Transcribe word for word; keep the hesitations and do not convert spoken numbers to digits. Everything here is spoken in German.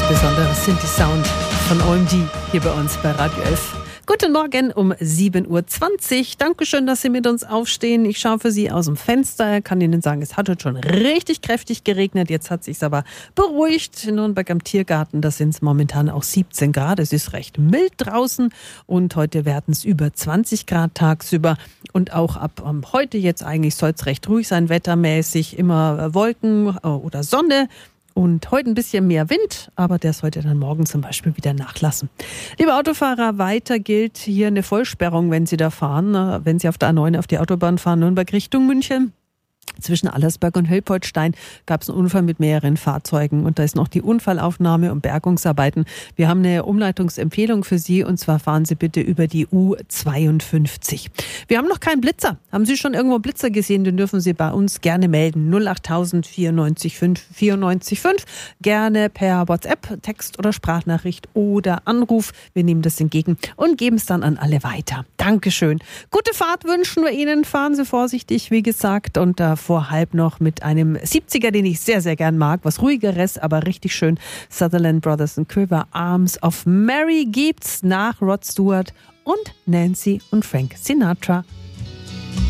besonderer Synthi-Sound von O M D hier bei uns bei Radio elf. Guten Morgen um sieben Uhr zwanzig. Dankeschön, dass Sie mit uns aufstehen. Ich schaue für Sie aus dem Fenster. Kann Ihnen sagen, es hat heute schon richtig kräftig geregnet. Jetzt hat es sich aber beruhigt. In Nürnberg am Tiergarten, da sind es momentan auch siebzehn Grad. Es ist recht mild draußen und heute werden es über zwanzig Grad tagsüber. Und auch ab um, heute jetzt eigentlich soll es recht ruhig sein, wettermäßig. Immer Wolken oder Sonne. Und heute ein bisschen mehr Wind, aber der sollte dann morgen zum Beispiel wieder nachlassen. Liebe Autofahrer, weiter gilt hier eine Vollsperrung, wenn Sie da fahren. Wenn Sie auf der A neun auf die Autobahn fahren, Nürnberg Richtung München. Zwischen Allersberg und Hilpoltstein gab es einen Unfall mit mehreren Fahrzeugen und da ist noch die Unfallaufnahme und Bergungsarbeiten. Wir haben eine Umleitungsempfehlung für Sie und zwar fahren Sie bitte über die U zweiundfünfzig. Wir haben noch keinen Blitzer. Haben Sie schon irgendwo einen Blitzer gesehen? Den dürfen Sie bei uns gerne melden. null acht tausend vierundneunzig fünf vierundneunzig fünf. Gerne per WhatsApp, Text- oder Sprachnachricht oder Anruf. Wir nehmen das entgegen und geben es dann an alle weiter. Dankeschön. Gute Fahrt wünschen wir Ihnen. Fahren Sie vorsichtig, wie gesagt, und da vor halb noch mit einem siebziger, den ich sehr, sehr gern mag. Was ruhigeres, aber richtig schön. Sutherland Brothers and Quiver, Arms of Mary gibt's nach Rod Stewart und Nancy und Frank Sinatra.